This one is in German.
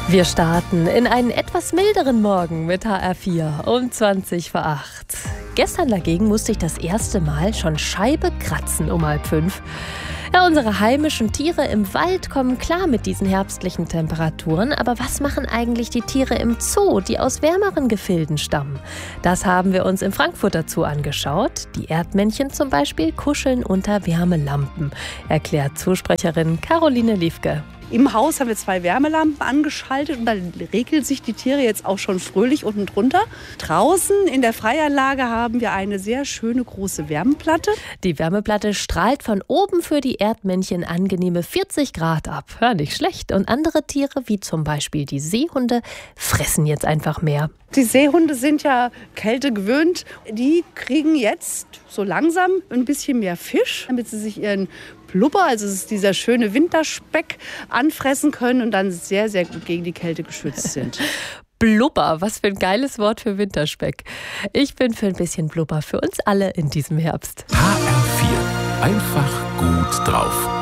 Wir starten in einen etwas milderen Morgen mit HR4 um 20 vor 8. Gestern dagegen musste ich das erste Mal schon Scheibe kratzen um 4:30. Ja, unsere heimischen Tiere im Wald kommen klar mit diesen herbstlichen Temperaturen. Aber was machen eigentlich die Tiere im Zoo, die aus wärmeren Gefilden stammen? Das haben wir uns im Frankfurter Zoo angeschaut. Die Erdmännchen zum Beispiel kuscheln unter Wärmelampen, erklärt Zoosprecherin Caroline Liefke. Im Haus haben wir 2 Wärmelampen angeschaltet und da regeln sich die Tiere jetzt auch schon fröhlich unten drunter. Draußen in der Freianlage haben wir eine sehr schöne große Wärmeplatte. Die Wärmeplatte strahlt von oben für die Erdmännchen angenehme 40 Grad ab. Ja, nicht schlecht. Und andere Tiere, wie zum Beispiel die Seehunde, fressen jetzt einfach mehr. Die Seehunde sind ja Kälte gewöhnt. Die kriegen jetzt so langsam ein bisschen mehr Fisch, damit sie sich ihren Blubber, also es ist dieser schöne Winterspeck, anfressen können und dann sehr, sehr gut gegen die Kälte geschützt sind. Blubber, was für ein geiles Wort für Winterspeck. Ich bin für ein bisschen Blubber für uns alle in diesem Herbst. HR4, einfach gut drauf.